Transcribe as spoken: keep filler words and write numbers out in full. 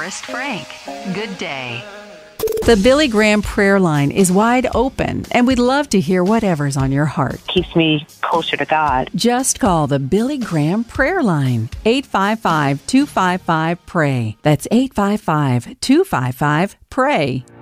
Forrest Frank. Good day. The Billy Graham prayer line is wide open, and we'd love to hear whatever's on your heart. Keeps me closer to God. Just call the Billy Graham prayer line, eight five five, two five five, P R A Y. That's eight five five, two five five, P R A Y.